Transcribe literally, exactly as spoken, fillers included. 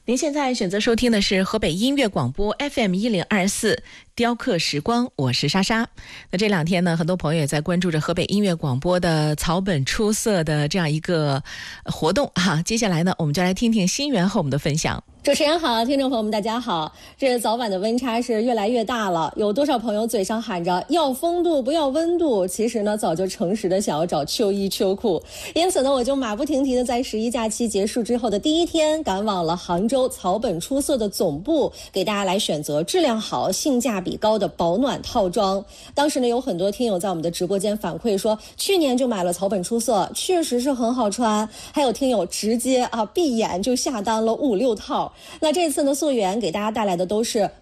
您现在选择收听的是河北音乐广播 F M 一零二四雕刻时光，我是莎莎。那这两天呢，很多朋友也在关注着河北音乐广播的草本出色的这样一个活动哈。接下来呢，我们就来听听新源和我们的分享。 主持人好，听众朋友们大家好。这早晚的温差是越来越大了，有多少朋友嘴上喊着要风度不要温度，其实呢早就诚实的想要找秋衣秋裤。因此呢，我就马不停蹄的在十一假期结束之后的第一天，赶往了杭州草本出色的总部，给大家来选择质量好、性价比高的保暖套装。当时呢，有很多听友在我们的直播间反馈说，去年就买了草本出色，确实是很好穿。还有听友直接啊闭眼就下单了五六套。那这次呢，溯源给大家带来的都是